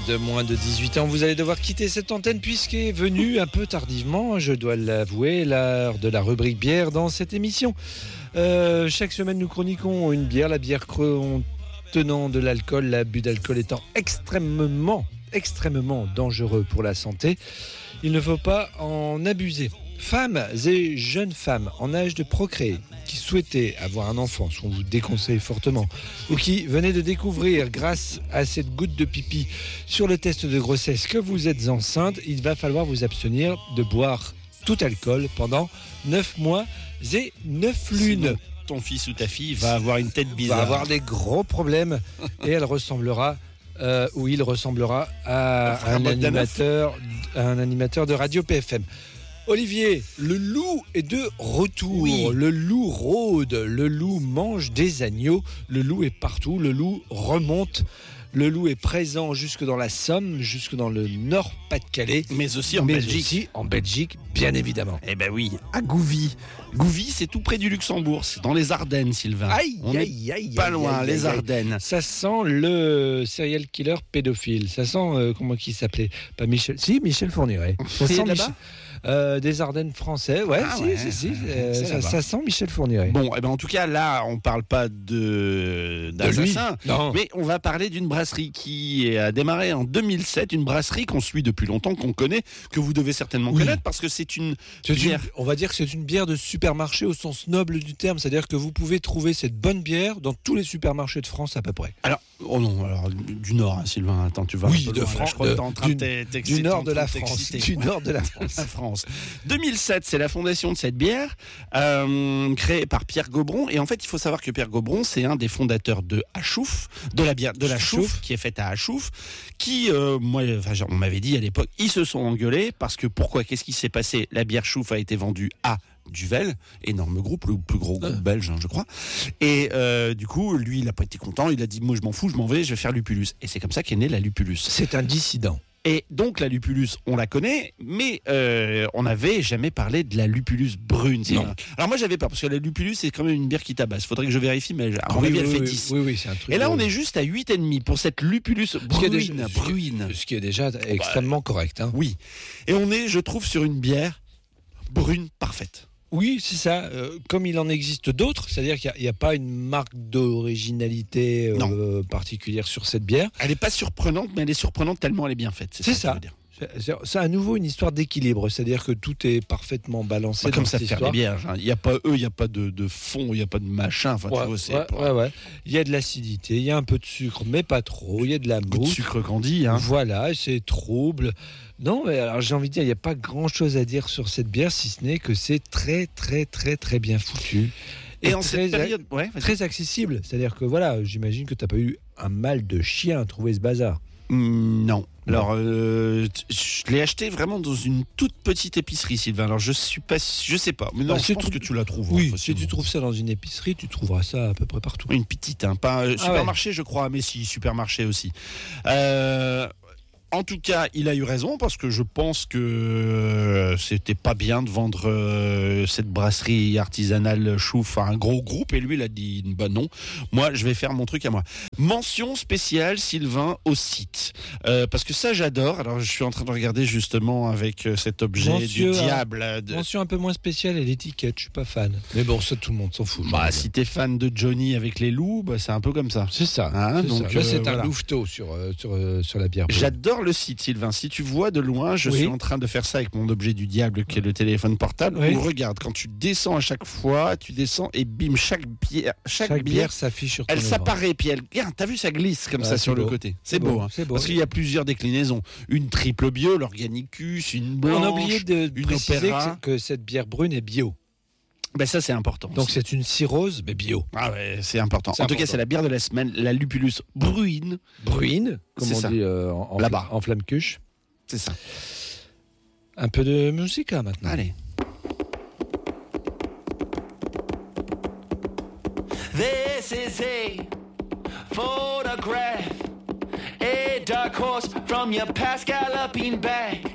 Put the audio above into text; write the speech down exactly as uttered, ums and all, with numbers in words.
de moins de dix-huit ans, vous allez devoir quitter cette antenne puisqu'est venue un peu tardivement, je dois l'avouer, l'heure de la rubrique bière dans cette émission. Euh, chaque semaine, nous chroniquons une bière, la bière contenant de l'alcool, l'abus d'alcool étant extrêmement, extrêmement dangereux pour la santé. Il ne faut pas en abuser. Femmes et jeunes femmes en âge de procréer qui souhaitaient avoir un enfant, ce qu'on vous déconseille fortement, ou qui venaient de découvrir grâce à cette goutte de pipi sur le test de grossesse que vous êtes enceinte, il va falloir vous abstenir de boire tout alcool pendant neuf mois et neuf lunes. Sinon, ton fils ou ta fille va avoir une tête bizarre. Va avoir des gros problèmes et elle ressemblera, euh, ou il ressemblera à un animateur, à un animateur de radio P F M. Olivier, le loup est de retour. Oui. Le loup rôde, le loup mange des agneaux, le loup est partout, le loup remonte. Le loup est présent jusque dans la Somme, jusque dans le Nord-Pas-de-Calais. Mais aussi en mais Belgique. Aussi en Belgique, bien évidemment. Eh ben oui, à Gouvy. Gouvy, c'est tout près du Luxembourg. C'est dans les Ardennes, Sylvain. Aïe, On aïe, est aïe, pas aïe, loin, aïe, les aïe, Ardennes. Ça sent le serial killer pédophile. Ça sent, euh, comment il s'appelait ? Pas Michel. Si, Michel Fourniret. Ça C'est sent là-bas Michel... Euh, des Ardennes français, ouais, ah si, ouais, si, si, euh, ça, ça, ça sent Michel Fourniret. Bon, eh ben en tout cas, là, on parle pas de d'assassin, non. Mais on va parler d'une brasserie qui a démarré en deux mille sept, une brasserie qu'on suit depuis longtemps, qu'on connaît, que vous devez certainement oui. connaître, parce que c'est une c'est bière. Une, on va dire que c'est une bière de supermarché au sens noble du terme, c'est-à-dire que vous pouvez trouver cette bonne bière dans tous les supermarchés de France à peu près. Alors, oh non, alors du Nord, hein, Sylvain, attends, tu vas oui, un peu de loin, France, je crois que t'es en train du, de du nord de la France, du nord de la France. la France. deux mille sept, c'est la fondation de cette bière, euh, créée par Pierre Gaubron. Et en fait, il faut savoir que Pierre Gaubron, c'est un des fondateurs de Achouf, de la bière, de la Chouf, qui est faite à Achouf, qui, euh, moi, enfin, on m'avait dit à l'époque, ils se sont engueulés parce que pourquoi, qu'est-ce qui s'est passé ? La bière Chouf a été vendue à Duvel, énorme groupe, le plus gros groupe belge, hein, je crois. Et euh, du coup, lui, il n'a pas été content. Il a dit, moi, je m'en fous, je m'en vais, je vais faire Lupulus. Et c'est comme ça qu'est née la Lupulus. C'est un dissident. Et donc la Lupulus, on la connaît, mais euh, on n'avait jamais parlé de la Lupulus brune. Non. Alors moi j'avais peur, parce que la Lupulus c'est quand même une bière qui tabasse. Faudrait que je vérifie, mais à mon oui, avis oui, elle fait oui, dix. Oui, oui, c'est un truc. Et là de... on est juste à huit virgule cinq pour cette Lupulus bruine. Déjà, bruine. Ce qui est déjà extrêmement bah, correct. Hein. Oui. Et on est, je trouve, sur une bière brune parfaite. Oui, c'est ça. Euh, comme il en existe d'autres, c'est-à-dire qu'il n'y a, a pas une marque d'originalité euh, particulière sur cette bière. Elle n'est pas surprenante, mais elle est surprenante tellement elle est bien faite. C'est, c'est ça. ça. C'est, c'est à nouveau une histoire d'équilibre, c'est-à-dire que tout est parfaitement balancé. Bah, comme dans ça cette faire histoire. des bières. Il n'y a pas eux, il n'y a pas de, de fond, il n'y a pas de machin. Enfin, ouais, tu vois, c'est ouais, pour... ouais, ouais. Il y a de l'acidité, il y a un peu de sucre, mais pas trop. Il y a de la mousse. De sucre candi. Hein. Voilà, c'est trouble. Non, mais alors j'ai envie de dire, il n'y a pas grand-chose à dire sur cette bière, si ce n'est que c'est très, très, très, très bien foutu. Et, et en très, cette période, ouais, très accessible. C'est-à-dire que voilà, j'imagine que tu n'as pas eu un mal de chien à trouver ce bazar. Mmh, non. Alors, euh, je l'ai acheté vraiment dans une toute petite épicerie, Sylvain. Alors, je suis pas, je sais pas. Mais non, bah, je pense tu... que tu la trouves. Oui, hein, si tu trouves ça dans une épicerie, tu trouveras ça à peu près partout. Une petite, hein, pas un ah supermarché, ouais. je crois, mais si, supermarché aussi. Euh... En tout cas, il a eu raison parce que je pense que euh, c'était pas bien de vendre euh, cette brasserie artisanale Chouf à un gros groupe et lui il a dit bah non, moi je vais faire mon truc à moi. Mention spéciale Sylvain au site euh, parce que ça j'adore. Alors je suis en train de regarder justement avec euh, cet objet Mention, du diable. Euh, de... Mention un peu moins spéciale et l'étiquette, je suis pas fan. Mais bon, ça tout le monde s'en fout. Bah si t'es fan de Johnny avec les loups, bah, c'est un peu comme ça. C'est ça. Hein, c'est donc ça. Là, euh, c'est voilà. un louveteau sur euh, sur euh, sur la bière. J'adore le site, Sylvain. Si tu vois de loin, je oui. suis en train de faire ça avec mon objet du diable qui est le téléphone portable. Oui. Où, regarde, quand tu descends à chaque fois, tu descends et bim, chaque bière, chaque, chaque bière, bière s'affiche sur ton elle s'apparaît, puis elle, regarde, t'as vu, ça glisse comme ah, ça sur beau. le côté. C'est, c'est beau, beau hein. c'est beau. Parce qu'il y a plusieurs déclinaisons. Une triple bio, l'organicus, une blanche, on a oublié de une préciser opéra. que, que cette bière brune est bio. Ben ça c'est important. Donc aussi. c'est une cirrhose, mais bio. Ah ouais, c'est important. C'est en important. tout cas, c'est la bière de la semaine, la Lupulus bruine. Bruine, comme c'est on ça. dit euh, en, là-bas, en flamme-cuche. C'est ça. Un peu de musique hein, maintenant. Allez. This is a photograph, a dark horse from your past galloping back.